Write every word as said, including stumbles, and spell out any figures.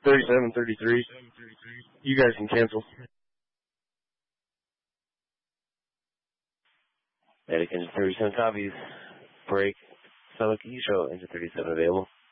thirty-seven thirty-three. You guys can cancel. Etiquette thirty-seven copies. Break. Sound like you show engine thirty-seven available.